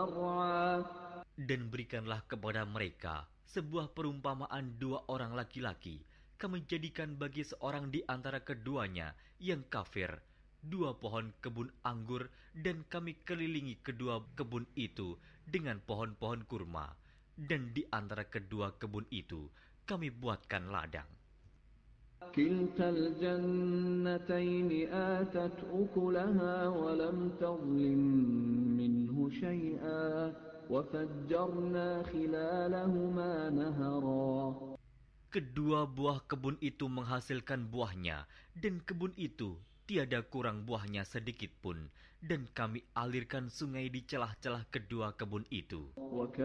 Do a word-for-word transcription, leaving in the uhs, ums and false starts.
زرعا Dan berikanlah kepada mereka sebuah perumpamaan dua orang laki-laki. Kami jadikan bagi seorang di antara keduanya yang kafir dua pohon kebun anggur, dan kami kelilingi kedua kebun itu dengan pohon-pohon kurma, dan di antara kedua kebun itu kami buatkan ladang. كلتا الجنتين آتت أكلها ولم تظلم منه شيئا وفجرنا خلالهما نهرا. Kedua buah kebun itu menghasilkan buahnya, dan kebun itu tiada kurang buahnya sedikit pun, dan kami alirkan sungai di celah-celah kedua kebun itu.